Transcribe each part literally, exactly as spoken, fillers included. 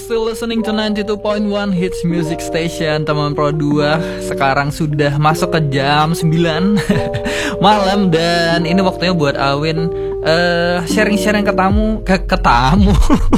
still listening to ninety-two point one Hits Music Station, teman Pro dua. Sekarang sudah masuk ke jam sembilan malam dan ini waktunya buat Awin uh, sharing-sharing ke tamu, ke, ke tamu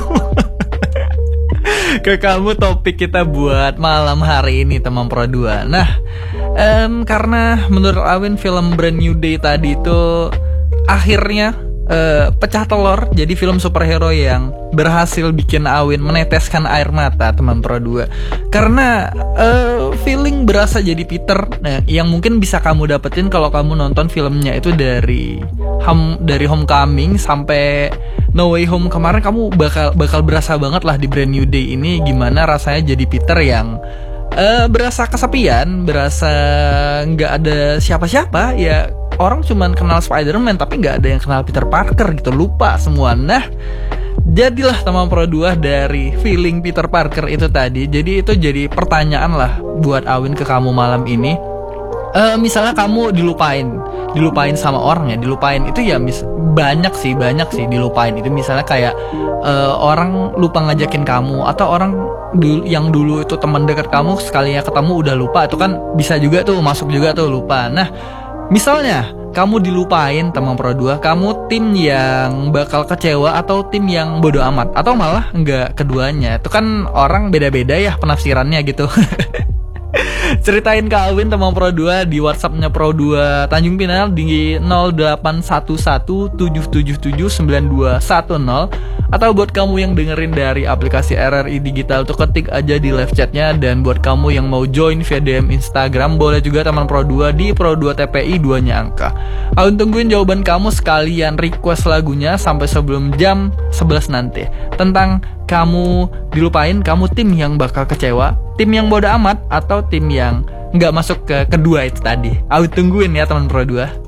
ke kamu topik kita buat malam hari ini, teman Pro dua. Nah, um, karena menurut Awin film Brand New Day tadi itu akhirnya Uh, pecah telur, jadi film superhero yang berhasil bikin Awin meneteskan air mata, teman Pro dua. Karena uh, feeling berasa jadi Peter, nah, yang mungkin bisa kamu dapetin kalau kamu nonton filmnya itu dari hum, dari Homecoming sampai No Way Home kemarin. Kamu bakal bakal berasa banget lah di Brand New Day ini gimana rasanya jadi Peter yang uh, berasa kesepian, berasa nggak ada siapa-siapa ya. Orang cuman kenal Spider-Man tapi gak ada yang kenal Peter Parker gitu, lupa semua. Nah, jadilah teman Pro dua dari feeling Peter Parker itu tadi. Jadi itu jadi pertanyaan lah buat Awin ke kamu malam ini. uh, Misalnya kamu dilupain Dilupain sama orang ya, dilupain itu ya mis- banyak sih, banyak sih dilupain itu. Misalnya kayak uh, orang lupa ngajakin kamu, atau orang dulu, yang dulu itu teman dekat kamu sekalinya ketemu udah lupa. Itu kan bisa juga tuh, masuk juga tuh lupa. Nah, misalnya kamu dilupain, teman Pro dua, kamu tim yang bakal kecewa atau tim yang bodo amat, atau malah enggak keduanya. Itu kan orang beda-beda ya penafsirannya gitu. Ceritain ke Awin, teman Pro dua, di WhatsAppnya Pro dua Tanjung Pinang di nol delapan satu satu tujuh tujuh tujuh sembilan dua satu nol. Atau buat kamu yang dengerin dari aplikasi R R I Digital tuh ketik aja di live chatnya. Dan buat kamu yang mau join via D M Instagram, boleh juga teman Pro dua di Pro dua T P I dua-nya angka. Awin tungguin jawaban kamu sekalian request lagunya sampai sebelum jam sebelas nanti. Tentang kamu dilupain, kamu tim yang bakal kecewa, tim yang bodo amat, atau tim yang nggak masuk ke kedua itu tadi. Awin tungguin ya teman Pro dua.